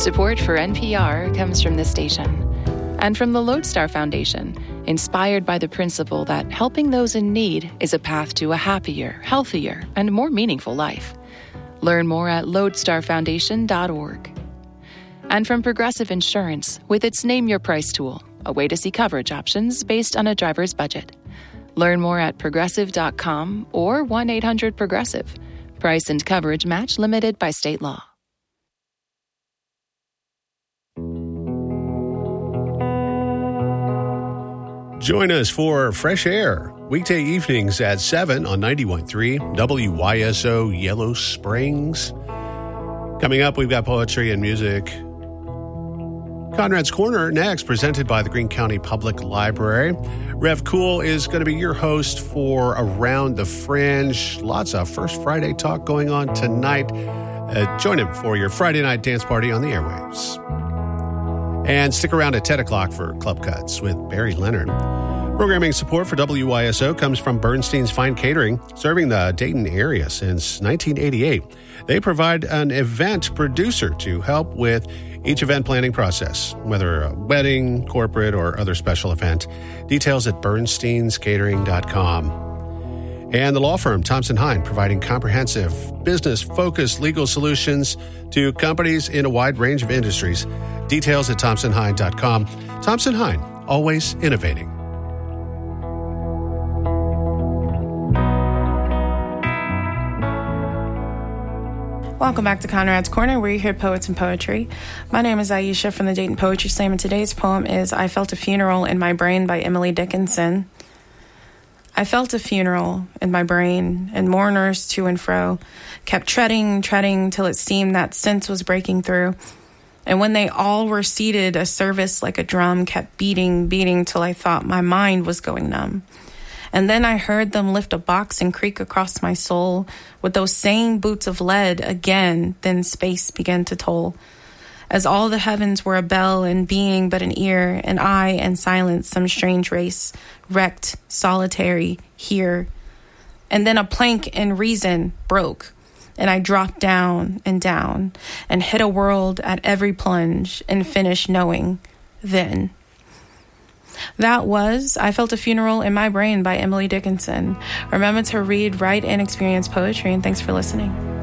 Support for NPR comes from this station and from the Lodestar Foundation, inspired by the principle that helping those in need is a path to a happier, healthier, and more meaningful life. Learn more at lodestarfoundation.org. And from Progressive Insurance with its Name Your Price tool, a way to see coverage options based on a driver's budget. Learn more at progressive.com or 1-800-PROGRESSIVE. Price and coverage match limited by state law. Join us for Fresh Air, weekday evenings at 7 on 91.3 WYSO Yellow Springs. Coming up, we've got poetry and music. Conrad's Corner next, presented by the Greene County Public Library. Rev Cool is going to be your host for Around the Fringe. Lots of First Friday talk going on tonight. Join him for your Friday night dance party on the airwaves. And stick around at 10 o'clock for Club Cuts with Barry Leonard. Programming support for WYSO comes from Bernstein's Fine Catering, serving the Dayton area since 1988. They provide an event producer to help with each event planning process, whether a wedding, corporate, or other special event. Details at bernsteinscatering.com. And the law firm Thompson Hine, providing comprehensive, business-focused legal solutions to companies in a wide range of industries. Details at thompsonhine.com. Thompson Hine, always innovating. Welcome back to Conrad's Corner, where you hear poets and poetry. My name is Aisha from the Dayton Poetry Slam, and today's poem is I Felt a Funeral in My Brain by Emily Dickinson. I felt a funeral in my brain, and mourners to and fro kept treading till it seemed that sense was breaking through. And when they all were seated, a service like a drum kept beating till I thought my mind was going numb. And then I heard them lift a box and creak across my soul with those same boots of lead again. Then space began to toll, as all the heavens were a bell and being but an ear, and I and silence, some strange race, wrecked, solitary, here. And then a plank and reason broke, and I dropped down and hit a world at every plunge and finished knowing then. That was I Felt a Funeral in My Brain by Emily Dickinson. Remember to read, write, and experience poetry, and thanks for listening.